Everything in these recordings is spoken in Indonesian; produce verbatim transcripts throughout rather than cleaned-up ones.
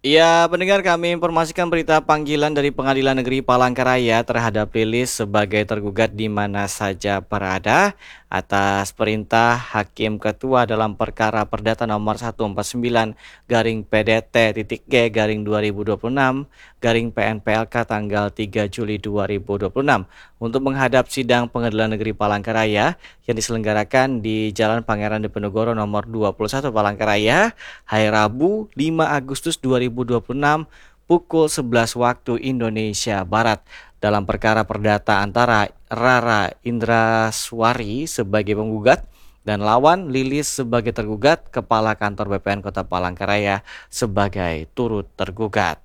Ya, pendengar, kami informasikan berita panggilan dari Pengadilan Negeri Palangkaraya terhadap Lilis sebagai tergugat di mana saja berada atas perintah Hakim Ketua dalam perkara perdata nomor seratus empat puluh sembilan garing P D T titik G garing dua ribu dua puluh enam garing P N P L K tanggal tiga Juli dua ribu dua puluh enam untuk menghadap sidang Pengadilan Negeri Palangkaraya yang diselenggarakan di Jalan Pangeran Diponegoro nomor dua puluh satu Palangkaraya hari Rabu lima Agustus dua ribu dua puluh enam pukul sebelas waktu Indonesia Barat dalam perkara perdata antara Rara Indraswari sebagai penggugat dan lawan Lilis sebagai tergugat, Kepala Kantor B P N Kota Palangkaraya sebagai turut tergugat.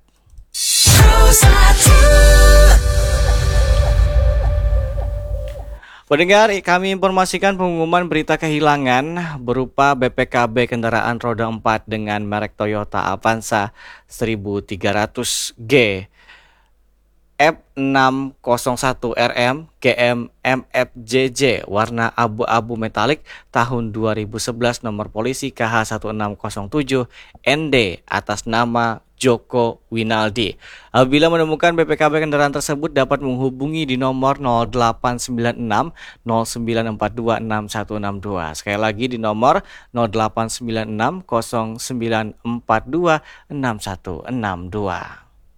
Pendengar, kami informasikan pengumuman berita kehilangan berupa B P K B kendaraan roda empat dengan merek Toyota Avanza seribu tiga ratus G F enam nol satu R M G M M F J J warna abu-abu metalik tahun dua ribu sebelas nomor polisi K H satu enam nol tujuh N D atas nama Joko Winaldi. Apabila menemukan B P K B kendaraan tersebut dapat menghubungi di nomor nol delapan sembilan enam nol sembilan empat dua enam satu enam dua. Sekali lagi di nomor nol delapan sembilan enam nol sembilan empat dua enam satu enam dua.